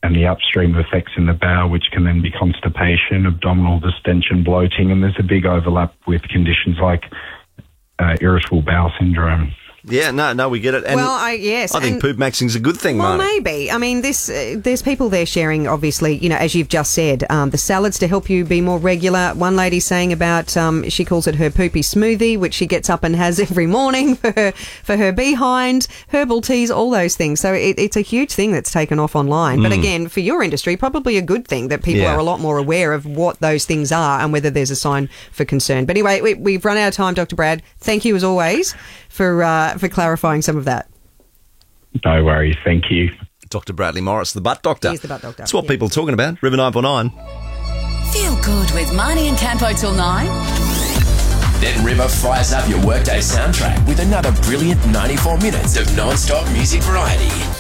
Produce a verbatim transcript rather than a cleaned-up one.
and the upstream effects in the bowel, which can then be constipation, abdominal distension, bloating, and there's a big overlap with conditions like uh, irritable bowel syndrome. Yeah, no, no, we get it. And well, I, yes. I think and, poop maxing's a good thing, Well, Marnie. maybe. I mean, this uh, there's people there sharing, obviously, you know, as you've just said, um, the salads to help you be more regular. One lady saying about, um, she calls it her poopy smoothie, which she gets up and has every morning for her, for her behind, herbal teas, all those things. So it, it's a huge thing that's taken off online. Mm. But again, for your industry, probably a good thing that people yeah. are a lot more aware of what those things are and whether there's a sign for concern. But anyway, we, we've run out of time, Doctor Brad. Thank you, as always, for uh, for clarifying some of that. No worries. Thank you. Doctor Bradley Morris, the butt doctor. He's the butt doctor. That's what yeah. people are talking about. River nine four nine. Feel good with Marnie and Campo till nine. Then River fires up your workday soundtrack with another brilliant ninety-four minutes of non-stop music variety.